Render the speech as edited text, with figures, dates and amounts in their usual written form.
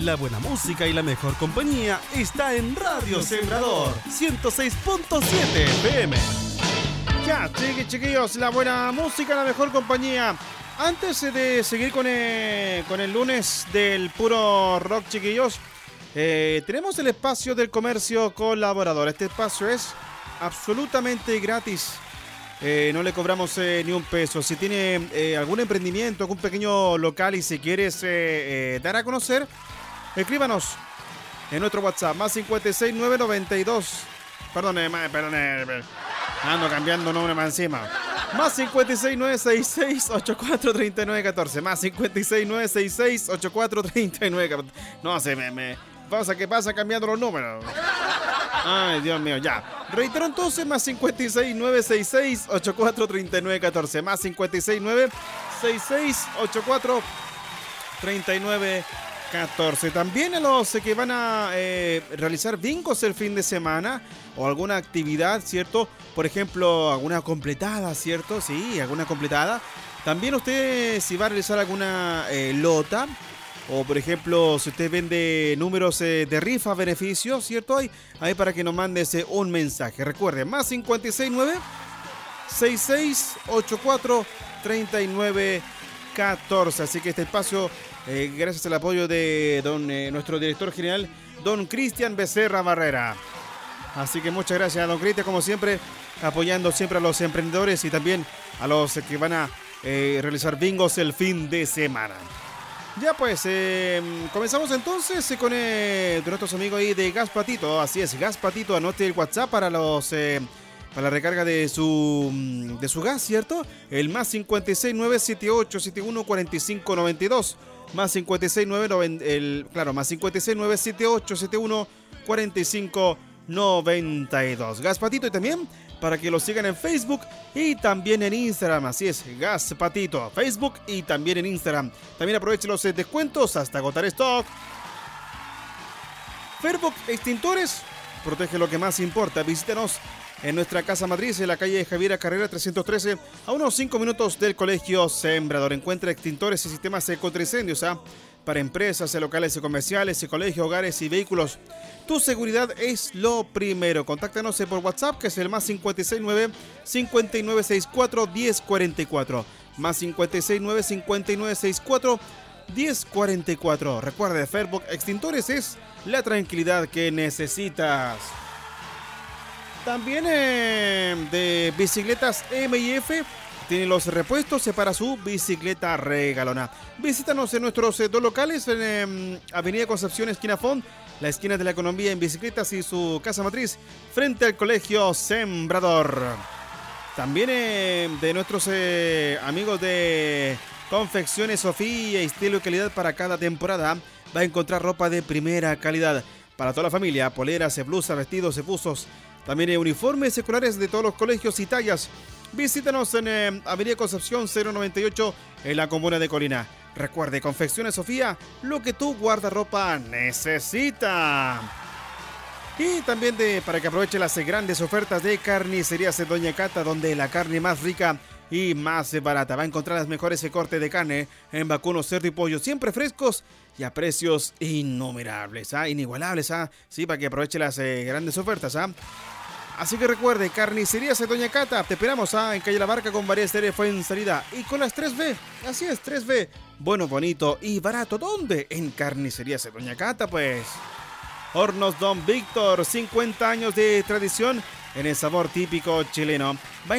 La buena música y la mejor compañía está en Radio Sembrador 106.7 FM. Ya, chiquillos, la buena música, la mejor compañía. Antes de seguir con el lunes del puro rock, chiquillos, tenemos el espacio del comercio colaborador. Este espacio es absolutamente gratis. No le cobramos ni un peso. Si tiene algún emprendimiento, algún pequeño local y si quieres dar a conocer, escríbanos en nuestro WhatsApp, más 56992. Perdone, ando cambiando nombre más encima. Más 56966843914. Más 56966843914. No sé, me pasa que pasa cambiando los números. Ay, Dios mío, ya. Reitero entonces, más 56966843914. Más 56966843914. También a los que van a realizar bingos el fin de semana o alguna actividad, ¿cierto? Por ejemplo, alguna completada, ¿cierto? Sí, alguna completada. También usted, si va a realizar alguna lota, o por ejemplo, si usted vende números de rifa, beneficios, ¿cierto? Ahí para que nos mandes un mensaje. Recuerde, más 569-6684-3914. Así que este espacio, gracias al apoyo de nuestro director general, don Cristian Becerra Barrera. Así que muchas gracias, don Cristian, como siempre, apoyando siempre a los emprendedores y también a los que van a realizar bingos el fin de semana. Ya pues, comenzamos entonces con nuestros amigos ahí de Gas Patito. Así es, Gas Patito, anote el WhatsApp para la recarga de su gas, ¿cierto? El más 56978714592. Más 569, más 56978714592. Gas Patito, y también para que lo sigan en Facebook y también en Instagram. Así es, Gas Patito, Facebook y también en Instagram. También aprovechen los descuentos hasta agotar stock. Ferboc Extintores, protege lo que más importa. Visítenos en nuestra casa matriz en la calle Javiera Carrera 313, a unos 5 minutos del Colegio Sembrador. Encuentra extintores y sistemas contra incendios para empresas, locales y comerciales, colegios, hogares y vehículos. Tu seguridad es lo primero. Contáctanos por WhatsApp, que es el más 569-5964-1044. Más 569-5964-1044. Recuerda, Ferboc Extintores es la tranquilidad que necesitas. También de bicicletas M&F tiene los repuestos para su bicicleta regalona. Visítanos en nuestros dos locales en Avenida Concepción, esquina Font, la esquina de la economía en bicicletas, y su casa matriz frente al Colegio Sembrador. También de nuestros amigos de Confecciones Sofía, estilo y calidad para cada temporada. Va a encontrar ropa de primera calidad para toda la familia: poleras, blusas, vestidos, buzos. También uniformes escolares de todos los colegios y tallas. Visítanos en Avenida Concepción 098 en la comuna de Colina. Recuerde, Confecciones Sofía, lo que tu guardarropa necesita. Y también para que aproveche las grandes ofertas de Carnicerías de Doña Cata, donde la carne más rica y más barata. Va a encontrar las mejores cortes de carne en vacuno, cerdo y pollo, siempre frescos y a precios innumerables, inigualables, sí, para que aproveche las grandes ofertas, Así que recuerde, Carnicerías de Doña Cata, te esperamos en Calle La Barca con varias fue en salida y con las 3B. Así es, 3B, bueno, bonito y barato. ¿Dónde? En Carnicerías de Doña Cata, pues. Hornos Don Víctor, 50 años de tradición en el sabor típico chileno. Va